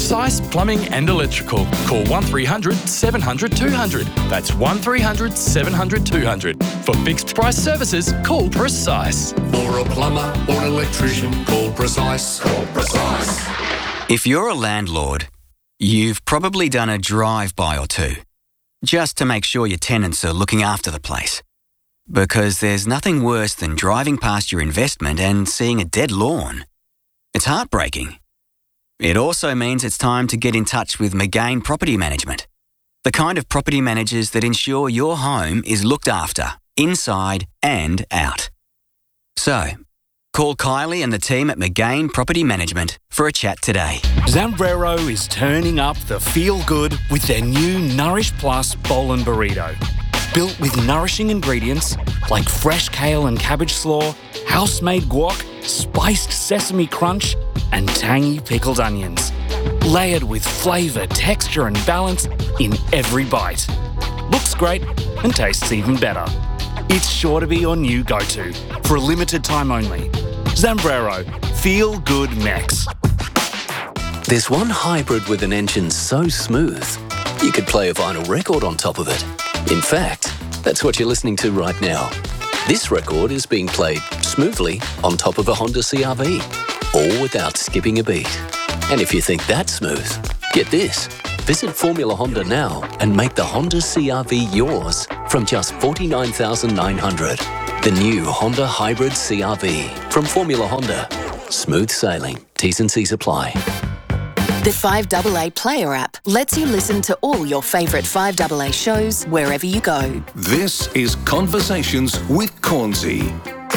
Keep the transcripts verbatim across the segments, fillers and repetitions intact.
Precise Plumbing and Electrical. Call one three hundred seven hundred two hundred. That's one three hundred seven hundred two hundred. For fixed price services, call Precise. For a plumber or an electrician, call Precise. Call Precise. If you're a landlord, you've probably done a drive-by or two, just to make sure your tenants are looking after the place. Because there's nothing worse than driving past your investment and seeing a dead lawn. It's heartbreaking. It also means it's time to get in touch with McGain Property Management, the kind of property managers that ensure your home is looked after, inside and out. So, call Kylie and the team at McGain Property Management for a chat today. Zambrero is turning up the feel-good with their new Nourish Plus Bowl and Burrito. Built with nourishing ingredients like fresh kale and cabbage slaw, house-made guac, spiced sesame crunch, and tangy pickled onions. Layered with flavour, texture and balance in every bite. Looks great and tastes even better. It's sure to be your new go-to for a limited time only. Zambrero, feel good Mex. There's one hybrid with an engine so smooth, you could play a vinyl record on top of it. In fact, that's what you're listening to right now. This record is being played smoothly on top of a Honda C R V, all without skipping a beat. And if you think that's smooth, get this. Visit Formula Honda now and make the Honda C R V yours from just forty-nine thousand nine hundred dollars. The new Honda Hybrid C R V from Formula Honda. Smooth sailing. T's and C's apply. The five A A Player app lets you listen to all your favourite five A A shows wherever you go. This is Conversations with Cornsey.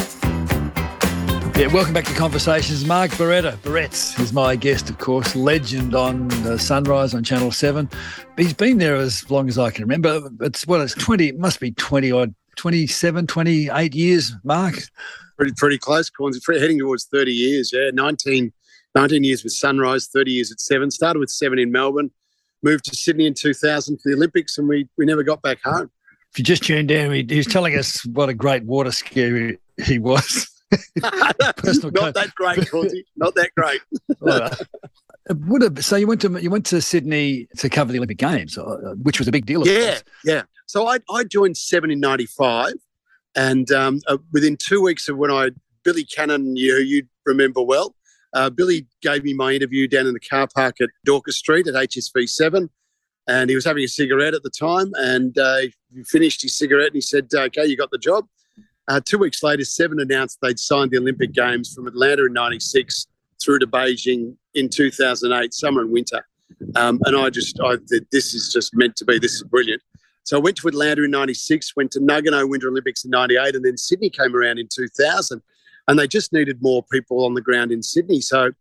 Yeah, welcome back to Conversations. Mark Barretta, Barretts is my guest, of course, legend on the Sunrise on Channel seven. He's been there as long as I can remember. It's, well, it's twenty, it must be twenty odd, twenty-seven, twenty-eight years, Mark. Pretty, pretty close, Cornsey. Heading towards thirty years, yeah, nineteen nineteen years with Sunrise, thirty years at Seven. Started with Seven in Melbourne, moved to Sydney in two thousand for the Olympics, and we, we never got back home. If you just tuned in, he, he was telling us what a great water skier he, he was. Personal Not coach. That great, Cornsey. Not that great. Well, uh, would have, so you went to you went to Sydney to cover the Olympic Games, uh, which was a big deal. Of yeah, course. yeah. So I I joined Seven in ninety-five, and um, uh, within two weeks of when I Billy Cannon, you who you remember well. Uh, Billy gave me my interview down in the car park at Dorcas Street at H S V seven, and he was having a cigarette at the time, and uh, he finished his cigarette and he said, okay, you got the job. Uh, two weeks later, Seven announced they'd signed the Olympic Games from Atlanta in ninety-six through to Beijing in two thousand eight, summer and winter. Um, and I just, I this is just meant to be, this is brilliant. So I went to Atlanta in ninety-six, went to Nagano Winter Olympics in ninety-eight, and then Sydney came around in two thousand. And they just needed more people on the ground in Sydney. So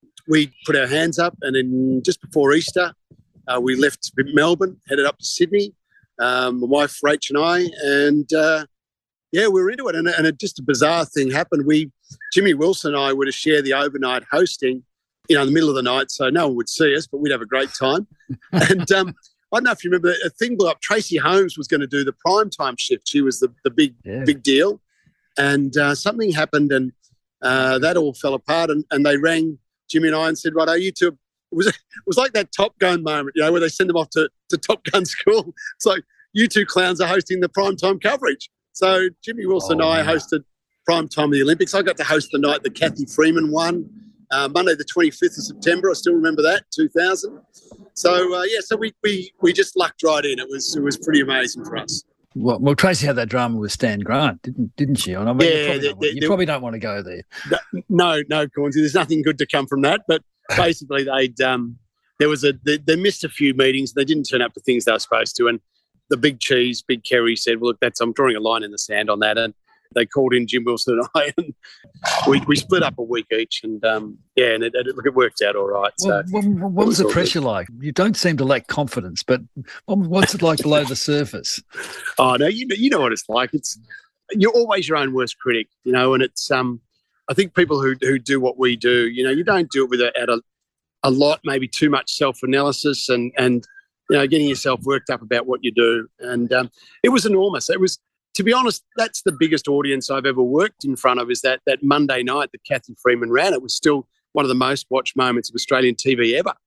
we put our hands up, and then just before Easter, uh, we left Melbourne, headed up to Sydney, um, my wife, Rach, and I, and uh, yeah, we were into it. And, and it, just a bizarre thing happened. We, Jimmy Wilson and I were to share the overnight hosting, you know, in the middle of the night, so no one would see us, but we'd have a great time. and um, I don't know if you remember, a thing blew up. Tracy Holmes was going to do the primetime shift. She was the, the big, yeah. big deal. And uh, something happened, and uh, that all fell apart. And, and they rang Jimmy and I and said, right, are you two? It was, it was like that Top Gun moment, you know, where they send them off to, to Top Gun school. It's like, you two clowns are hosting the primetime coverage. So Jimmy Wilson oh, and I man. hosted primetime of the Olympics. I got to host the night that Kathy Freeman won, uh, Monday the twenty-fifth of September. I still remember that, two thousand. So, uh, yeah, so we, we we just lucked right in. It was it was pretty amazing for us. Well, well, Tracy had that drama with Stan Grant, didn't didn't she? I mean, yeah, you, probably, they, don't, they, you they, probably don't want to go there. No, no, Cornsey. There's nothing good to come from that. But basically, they'd um, there was a they, they missed a few meetings. They didn't turn up to things they were supposed to, and the big cheese, Big Kerry said, "Well, look, that's I'm drawing a line in the sand on that." And they called in Jim Wilson and I, and we, we split up a week each, and um, yeah, and it, it, look, it worked out all right. Well, so what, what was, was the pressure good. like? You don't seem to lack confidence, but what's it like below the surface? Oh no, you know, you know what it's like. It's you're always your own worst critic, you know, and it's um, I think people who who do what we do, you know, you don't do it without a a lot, maybe too much self analysis and and you know, getting yourself worked up about what you do, and um, it was enormous. It was. To be honest, that's the biggest audience I've ever worked in front of is that that Monday night that Kathy Freeman ran. It was still one of the most watched moments of Australian T V ever.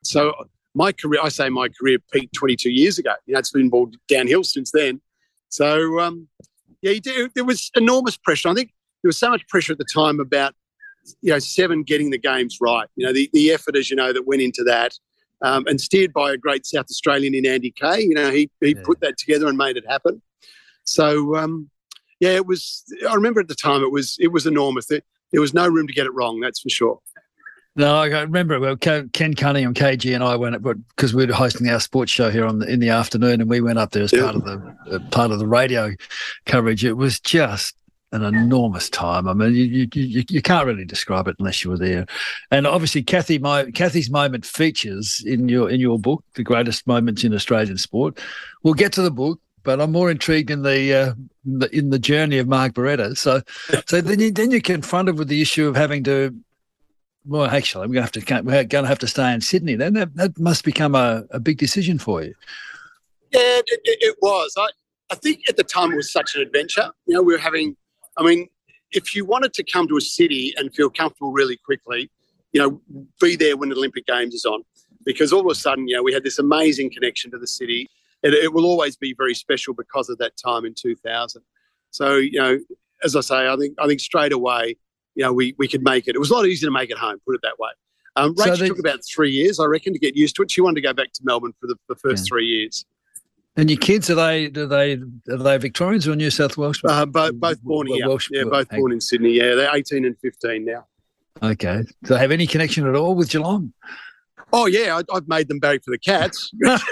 so my career, I say my career peaked twenty-two years ago. You know, it's been more downhill since then. So, um, yeah, you do, there was enormous pressure. I think there was so much pressure at the time about, you know, Seven getting the games right. You know, the, the effort, as you know, that went into that, um, and steered by a great South Australian in Andy Kay. You know, he he yeah. put that together and made it happen. So, um, yeah, it was. I remember at the time it was it was enormous. There, there was no room to get it wrong. That's for sure. No, I remember. Well, Ken Cunningham, K G, and I went because we were hosting our sports show here on the, in the afternoon, and we went up there as yeah. part of the uh, part of the radio coverage. It was just an enormous time. I mean, you, you you can't really describe it unless you were there. And obviously, Kathy, my Kathy's moment features in your in your book, The Greatest Moments in Australian Sport. We'll get to the book, but I'm more intrigued in the uh, in, the, in the journey of Mark Barretta. So, so then you then you're confronted with the issue of having to. Well, actually, I'm going to have to we're going to have to stay in Sydney. Then that, that must become a, a big decision for you. Yeah, it, it, it was. I I think at the time it was such an adventure. You know, we were having. I mean, if you wanted to come to a city and feel comfortable really quickly, you know, be there when the Olympic Games is on, because all of a sudden, you know, we had this amazing connection to the city. It, it will always be very special because of that time in two thousand. So, you know, as I say, I think I think straight away. You know, we, we could make it. It was a lot easier to make it home, put it that way. Um, Rachel so they, took about three years, I reckon, to get used to it. She wanted to go back to Melbourne for the, the first yeah. three years. And your kids, are they are they are they Victorians or New South Wales? Uh, both both born here. Welsh, yeah, both born in Sydney. Yeah, they're eighteen and fifteen now. Okay. Do they have any connection at all with Geelong? Oh yeah, I, I've made them barrack for the Cats,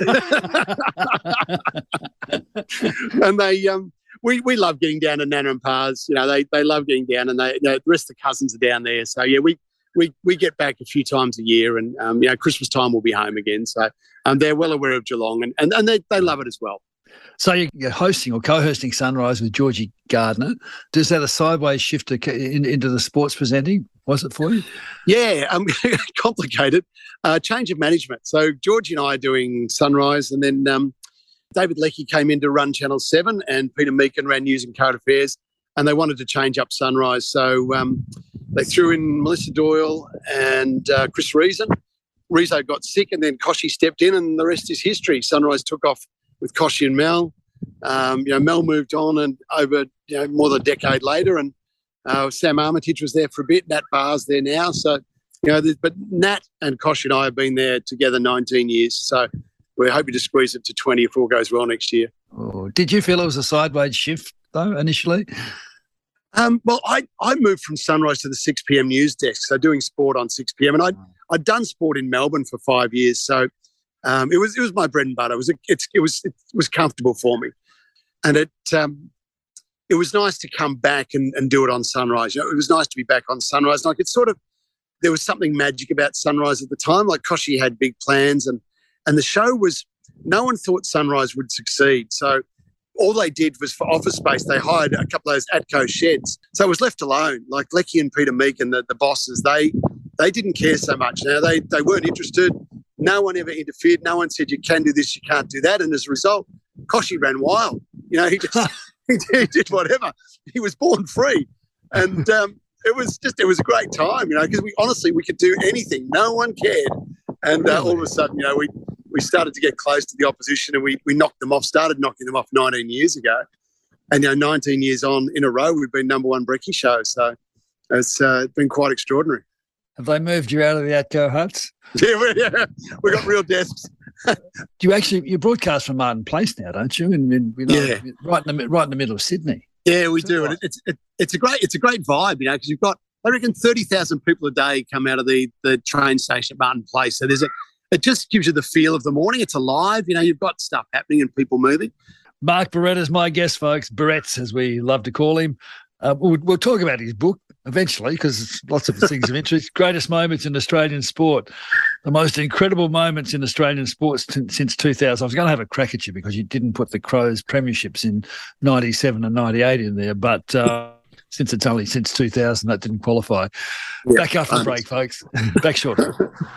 and they um. We we love getting down to Nana and Pa's. You know, they they love getting down, and they you know, the rest of the cousins are down there. So yeah, we we we get back a few times a year, and um, you know, Christmas time we'll be home again. So um, they're well aware of Geelong, and and, and they they love it as well. So you're hosting or co-hosting Sunrise with Georgie Gardner. Does that a sideways shift to, in, into the sports presenting? Was it for you? Yeah, um, complicated. Uh, change of management. So Georgie and I are doing Sunrise, and then. Um, David Leckie came in to run Channel seven and Peter Meakin ran News and Current Affairs, and they wanted to change up Sunrise. So um, they threw in Melissa Doyle and uh, Chris Reason. Rizzo got sick, and then Koshy stepped in, and the rest is history. Sunrise took off with Koshy and Mel. Um, you know, Mel moved on and over you know, more than a decade later, and uh, Sam Armitage was there for a bit. Nat Barr's there now. So, you know, but Nat and Koshy and I have been there together nineteen years. So, we're hoping to squeeze it to twenty if all goes well next year. Oh, did you feel it was a sideways shift, though, initially? Um, well, I, I moved from Sunrise to the six p.m. news desk, so doing sport on six p.m. And I'd, I'd done sport in Melbourne for five years, so um, it was it was my bread and butter. It was a, it's, it was it was comfortable for me, and it um, it was nice to come back and, and do it on Sunrise. You know, it was nice to be back on Sunrise. And I could sort of there was something magic about Sunrise at the time. Like Koshy had big plans and. And the show was, no one thought Sunrise would succeed. So all they did was for office space, they hired a couple of those Atco sheds. So it was left alone. Like Leckie and Peter Meakin, the, the bosses, they they didn't care so much. Now, they, they weren't interested. No one ever interfered. No one said, you can do this, you can't do that. And as a result, Koshy ran wild. You know, he just he did whatever. He was born free. And um, it was just, it was a great time, you know, because we honestly, we could do anything. No one cared. And uh, all of a sudden, you know, we we started to get close to the opposition, and we we knocked them off, started knocking them off nineteen years ago. And, you know, nineteen years on in a row, we've been number one brekkie show. So it's uh, been quite extraordinary. Have they moved you out of the Atco huts? Yeah, we, yeah, we got real desks. Do you actually, you broadcast from Martin Place now, don't you? And, and you know, yeah. right in the right in the middle of Sydney. Yeah, we do. It, it's it, it's a great it's a great vibe, you know, because you've got, I reckon, thirty thousand people a day come out of the, the train station at Martin Place. So there's a, it just gives you the feel of the morning. It's alive. You know, you've got stuff happening and people moving. Mark Barretta is my guest, folks. Barretts, as we love to call him. Uh, we'll, we'll talk about his book eventually because lots of things of interest. Greatest moments in Australian sport. The most incredible moments in Australian sports t- since two thousand. I was going to have a crack at you because you didn't put the Crows premierships in ninety-seven and ninety-eight in there, but... Uh, Since it's only since two thousand, that didn't qualify. Yeah, Back after the break, folks. Back shortly.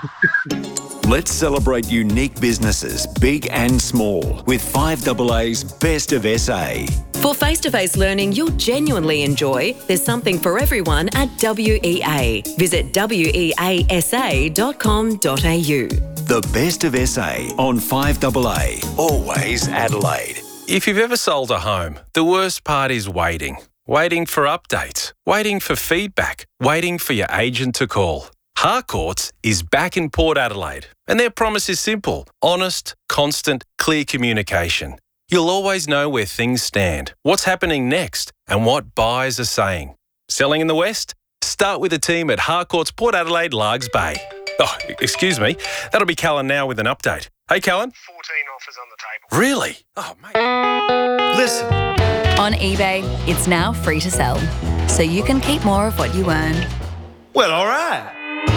Let's celebrate unique businesses, big and small, with five A A's Best of S A. For face-to-face learning you'll genuinely enjoy, there's something for everyone at W E A. Visit w e a s a dot com dot a u. The best of S A on five A A. Always Adelaide. If you've ever sold a home, the worst part is waiting. Waiting for updates, waiting for feedback, waiting for your agent to call. Harcourts is back in Port Adelaide, and their promise is simple: honest, constant, clear communication. You'll always know where things stand, what's happening next, and what buyers are saying. Selling in the West? Start with the team at Harcourts Port Adelaide, Largs Bay. Oh, excuse me. That'll be Callan now with an update. Hey, Callan. fourteen offers on the table. Really? Oh, mate. Listen. On eBay, it's now free to sell, so you can keep more of what you earn. Well, all right.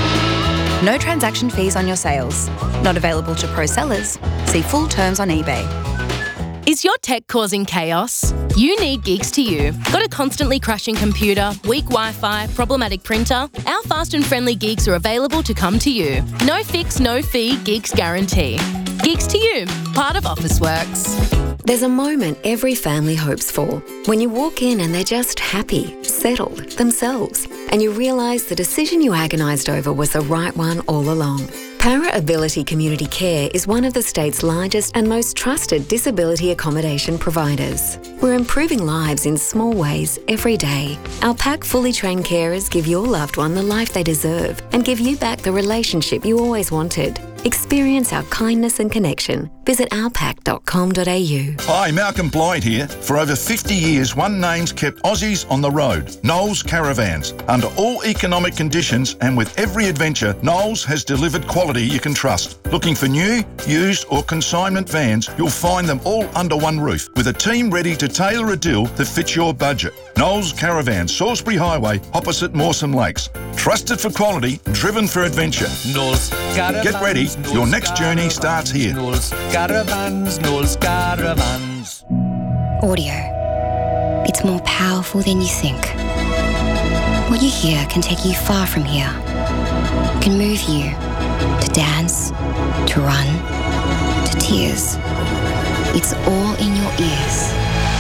No transaction fees on your sales. Not available to pro sellers. See full terms on eBay. Is your tech causing chaos? You need Geeks to You. Got a constantly crashing computer, weak Wi-Fi, problematic printer? Our fast and friendly Geeks are available to come to you. No fix, no fee, Geeks guarantee. Geeks to You, part of Officeworks. There's a moment every family hopes for. When you walk in and they're just happy, settled, themselves, and you realise the decision you agonised over was the right one all along. Para Ability Community Care is one of the state's largest and most trusted disability accommodation providers. We're improving lives in small ways every day. Our P A C fully trained carers give your loved one the life they deserve and give you back the relationship you always wanted. Experience our kindness and connection. Visit alpac dot com dot a u. Hi, Malcolm Blyde here. For over fifty years, one name's kept Aussies on the road. Knowles Caravans. Under all economic conditions and with every adventure, Knowles has delivered quality you can trust. Looking for new, used or consignment vans, you'll find them all under one roof with a team ready to tailor a deal that fits your budget. Knowles Caravans, Salisbury Highway, opposite Mawson Lakes. Trusted for quality, driven for adventure. Knowles Caravans. Get ready, Knowles your next journey starts here. Knowles Caravans, Knowles Caravans. Audio. It's more powerful than you think. What you hear can take you far from here. It can move you to dance, to run, to tears. It's all in your ears.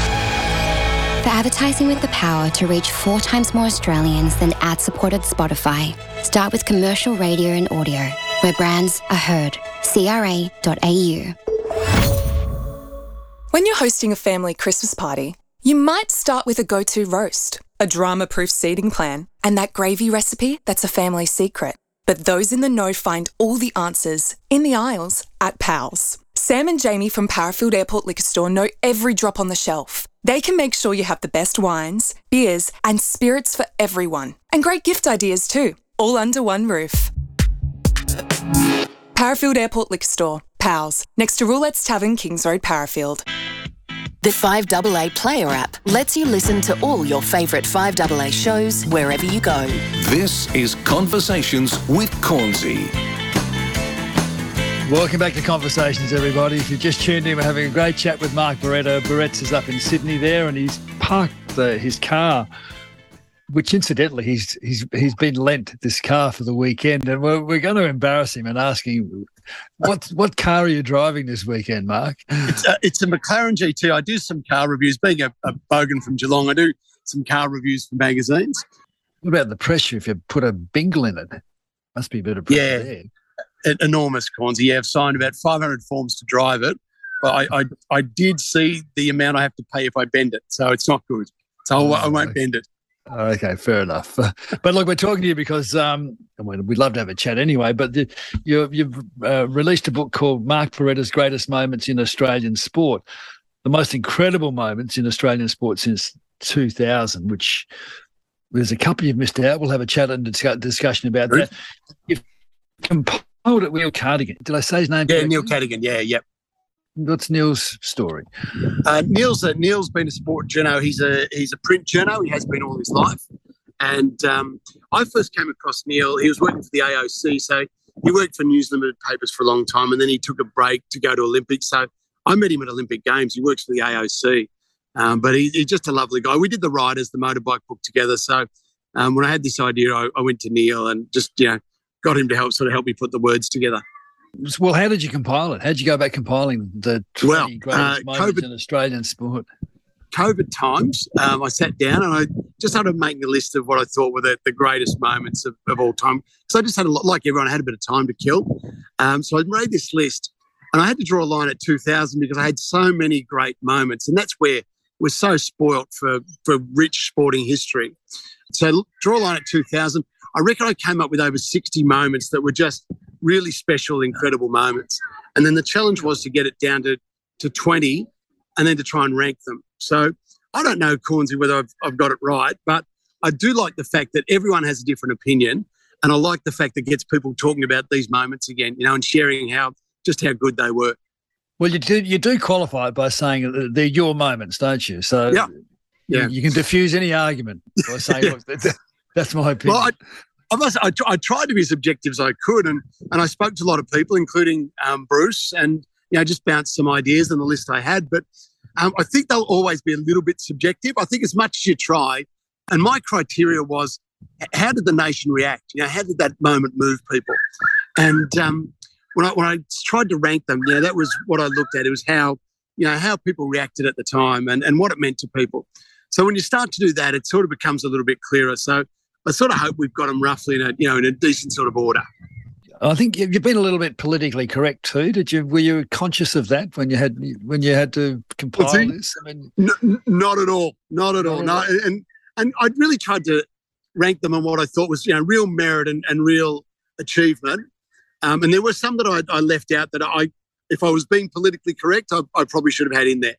For advertising with the power to reach four times more Australians than ad-supported Spotify, start with commercial radio and audio, where brands are heard. c r a dot a u. When you're hosting a family Christmas party, you might start with a go-to roast, a drama-proof seating plan, and that gravy recipe that's a family secret. But those in the know find all the answers in the aisles at Pals. Sam and Jamie from Parafield Airport Liquor Store know every drop on the shelf. They can make sure you have the best wines, beers, and spirits for everyone. And great gift ideas too, all under one roof. Parafield Airport Liquor Store, Pals, next to Roulette's Tavern, Kings Road, Parafield. The five A A Player app lets you listen to all your favourite five A A shows wherever you go. This is Conversations with Cornsey. Welcome back to Conversations, everybody. If you've just tuned in, we're having a great chat with Mark Barreto. Barrett's is up in Sydney there, and he's parked uh, his car, which incidentally, he's he's he's been lent this car for the weekend, and we're, we're going to embarrass him and ask him, what what car are you driving this weekend, Mark? It's a, it's a McLaren G T. I do some car reviews. Being a, a bogan from Geelong, I do some car reviews for magazines. What about the pressure if you put a bingle in it? Must be a bit of pressure yeah. there. Enormous, Cornsey. Yeah, I've signed about five hundred forms to drive it. But I, I I did see the amount I have to pay if I bend it, so it's not good. So oh, I won't bend it. Okay, fair enough. But look, we're talking to you because um, we'd love to have a chat anyway, but the, you, you've uh, released a book called Mark Barreto's Greatest Moments in Australian Sport, the most incredible moments in Australian sport since two thousand, which there's a couple you've missed out. We'll have a chat and discuss, discussion about Really? that. You've compiled it with Neil Cardigan. Did I say his name? Yeah, correctly? Neil Cardigan. Yeah, yep. What's Neil's story? Uh, Neil's a, Neil's been a sport journo. He's a he's a print journo. He has been all his life. And um, I first came across Neil. He was working for the A O C, so he worked for News Limited papers for a long time, and then he took a break to go to Olympics. So I met him at Olympic Games. He works for the A O C, um, but he, he's just a lovely guy. We did the Riders, the motorbike book together. So um, when I had this idea, I, I went to Neil and just you know got him to help sort of help me put the words together. Well, how did you compile it? How did you go about compiling the twenty well, greatest uh, moments COVID, in Australian sport? COVID times, um, I sat down and I just started making a list of what I thought were the, the greatest moments of, of all time. So I just had a lot, like everyone, I had a bit of time to kill. Um, so I made this list and I had to draw a line at two thousand because I had so many great moments. And that's where we're so spoilt for, for rich sporting history. So draw a line at two thousand. I reckon I came up with over sixty moments that were just really special, incredible moments. And then the challenge was to get it down to, to twenty and then to try and rank them. So I don't know, Cornsey, whether I've, I've got it right, but I do like the fact that everyone has a different opinion, and I like the fact that it gets people talking about these moments again, you know, and sharing how just how good they were. Well, you do you do qualify it by saying that they're your moments, don't you? So yeah, yeah. you, you can diffuse any argument by saying, Yeah. look, that, that's my opinion. Well, I, I, must, I, I tried to be as objective as I could, and and I spoke to a lot of people, including um, Bruce, and you know, just bounced some ideas on the list I had. But um, I think they'll always be a little bit subjective. I think as much as you try, and my criteria was, how did the nation react? You know, how did that moment move people? And um, when I when I tried to rank them, you know, that was what I looked at. It was how you know how people reacted at the time, and and what it meant to people. So when you start to do that, it sort of becomes a little bit clearer. So I sort of hope we've got them roughly in a you know in a decent sort of order. I think you've you've been a little bit politically correct too. Did you? Were you conscious of that when you had when you had to compile Well, see, this? I mean, N- not at all, not at all. No, and and I really tried to rank them on what I thought was you know real merit and, and real achievement. Um, and there were some that I, I left out that I, if I was being politically correct, I, I probably should have had in there.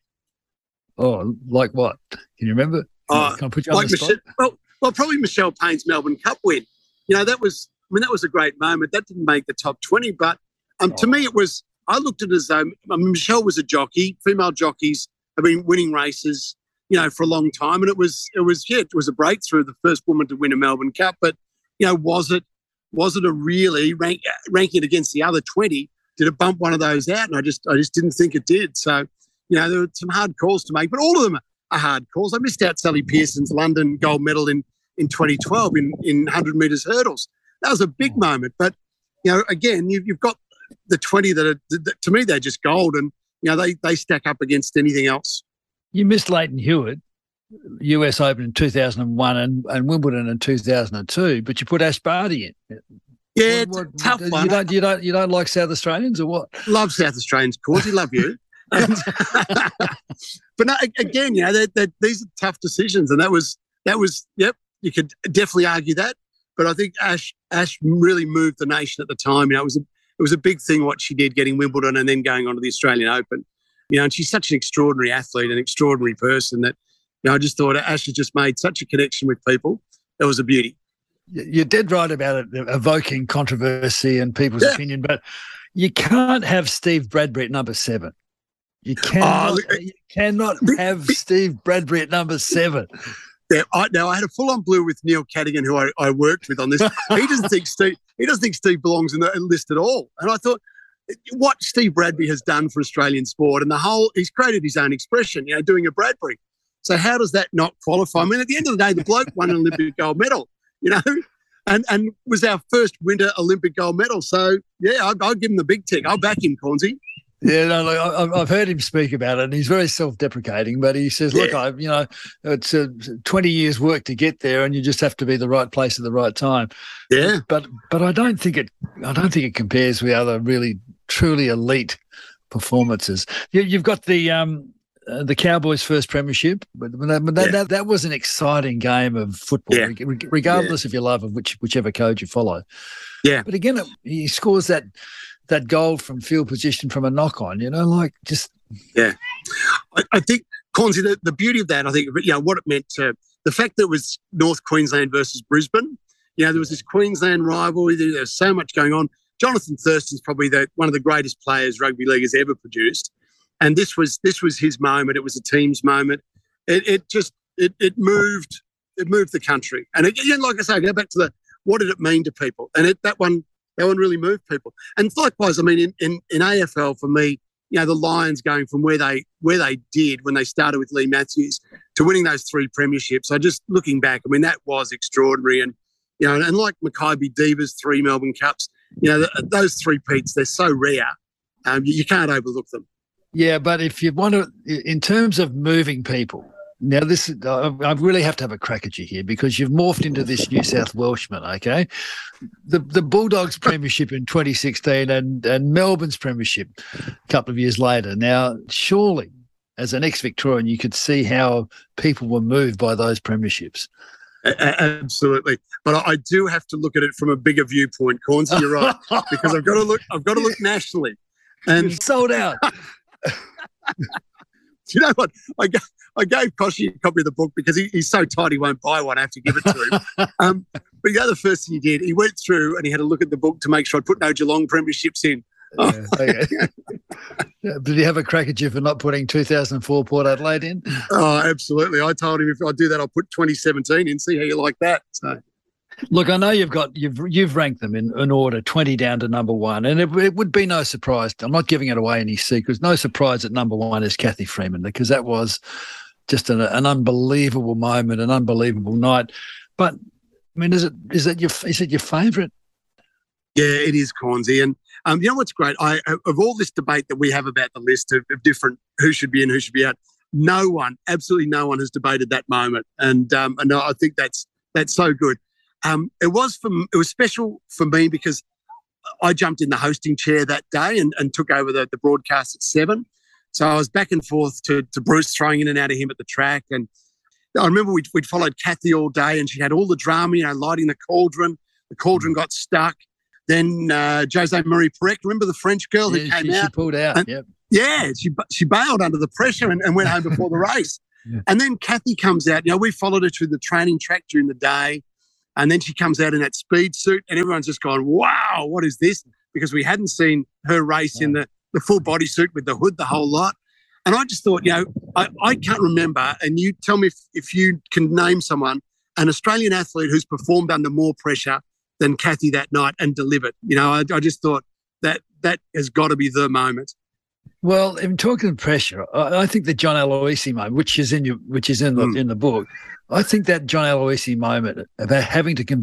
oh, like what? Can you remember? Uh, Can I put you on like the spot? Michelle, well, well, probably Michelle Payne's Melbourne Cup win. You know, that was, I mean, that was a great moment. That didn't make the top twenty, but um, to me, it was, I looked at it as though, I mean, Michelle was a jockey. Female jockeys have been winning races, you know, for a long time. And it was, it was, yeah, it was a breakthrough, the first woman to win a Melbourne Cup. But, you know, was it, was it a really, rank, ranking it against the other twenty, did it bump one of those out? And I just, I just didn't think it did. So, you know, there were some hard calls to make, but all of them are hard calls. I missed out Sally Pearson's London gold medal in, in twenty twelve in, in one hundred metres hurdles. That was a big moment. But, you know, again, you've, you've got the twenty that are, that, to me, they're just gold. And, you know, they, they stack up against anything else. You missed Leighton Hewitt, U S Open in two thousand one and, and Wimbledon in two thousand two, but you put Ash Barty in. Yeah, What- it's a tough you one. don't, you don't, you don't like South Australians or what? Love South Australians, Courtney, love you. And, but no, a- again, you know, they're, they're, these are tough decisions, and that was that was yep. You could definitely argue that, but I think Ash Ash really moved the nation at the time. You know, it was a it was a big thing what she did, getting Wimbledon and then going on to the Australian Open. You know, and she's such an extraordinary athlete, an extraordinary person that you know I just thought Ash has just made such a connection with people. It was a beauty. You're dead right about it evoking controversy and people's Yeah. opinion, but you can't have Steve Bradbury at number seven. You cannot, look, you cannot have Steve Bradbury at number seven. Now I, now, I had a full-on blue with Neil Cadigan, who I, I worked with on this. He doesn't think Steve. He doesn't think Steve belongs in the list at all. And I thought, what Steve Bradbury has done for Australian sport, and the whole, he's created his own expression. You know, doing a Bradbury. So how does that not qualify? I mean, at the end of the day, the bloke won an Olympic gold medal. You know, and and was our first winter Olympic gold medal. So yeah, I'll, I'll give him the big tick. I'll back him, Cornsey. Yeah, no, look, I- I've heard him speak about it, and he's very self-deprecating. But he says, "Look, Yeah. I, you know, it's a twenty years' work to get there, and you just have to be the right place at the right time." Yeah, but but I don't think it. I don't think it compares with other really truly elite performances. You, you've got the um, uh, the Cowboys' first premiership, but, but, that, but that, Yeah. that that was an exciting game of football, Yeah. reg- regardless of your love of which whichever code you follow. Yeah, But again, it, he scores that that goal from field position from a knock on. You know, like just Yeah, I, I think, Cornsey, the, the beauty of that, I think, you know, what it meant to the fact that it was North Queensland versus Brisbane. You know, there was this Queensland rivalry. There, there was so much going on. Jonathan Thurston's probably the, one of the greatest players rugby league has ever produced, and this was this was his moment. It was a team's moment. It, it just it, it moved it moved the country. And again, like I say, go back to the what did it mean to people, and it, that one that one really moved people. And likewise, I mean, in, in, in A F L for me, you know, the Lions going from where they where they did when they started with Lee Matthews to winning those three premierships. I just looking back, I mean, that was extraordinary. And you know, and, and like Mackay Diva's three Melbourne Cups, you know, th- those three peats, they're so rare, um, you, you can't overlook them. yeah. But if you want to, in terms of moving people, Now, this I I really have to have a crack at you here because you've morphed into this New South Welshman, okay? The the Bulldogs premiership in twenty sixteen and, and Melbourne's premiership a couple of years later. Now, surely, as an ex-Victorian, you could see how people were moved by those premierships. A- absolutely, but I, I do have to look at it from a bigger viewpoint, Cornsey. You're right, because I've got to look. I've got to look nationally, and You've sold out. Do you know what? I, g- I gave Koshy a copy of the book because he, he's so tight he won't buy one. I have to give it to him. um, but the other first thing he did, he went through and he had a look at the book to make sure I put no Geelong premierships in. Yeah, okay. Yeah, did he have a crack at you for not putting two thousand four Port Adelaide in? Oh, absolutely. I told him if I do that, I'll put twenty seventeen in. See how you like that. So. Look, I know you've got you've you've ranked them in, in order, twenty down to number one, and it, it would be no surprise. I'm not giving it away any secrets. No surprise that number one is Cathy Freeman because that was just an, an unbelievable moment, an unbelievable night. But I mean, is it is it your is it your favourite? Yeah, it is, Cornsey. And um, you know what's great? I of all this debate that we have about the list of, of different who should be in, who should be out, no one, absolutely no one has debated that moment, and um, and I think that's that's so good. Um, it was for it was special for me because I jumped in the hosting chair that day and, and took over the, the broadcast at seven. So I was back and forth to, to Bruce, throwing in and out of him at the track. And I remember we'd, we'd followed Cathy all day and she had all the drama, you know, lighting the cauldron. The cauldron got stuck. Then uh, Jose Marie Perec, remember the French girl who Yeah, came she, out? she pulled out. And- Yep. Yeah, she she bailed under the pressure and, and went home before the race. Yeah. And then Cathy comes out. You know, we followed her through the training track during the day. And then she comes out in that speed suit and everyone's just gone, wow, what is this? Because we hadn't seen her race in the, the full body suit with the hood, the whole lot. And I just thought, you know, I, I can't remember, and you tell me if, if you can name someone, an Australian athlete who's performed under more pressure than Cathy that night and delivered. You know, I, I just thought that that has got to be the moment. Well, in talking of pressure, I, I think the John Aloisi moment, which is in your, which is in the Mm. in the book, I think that John Aloisi moment about having to convince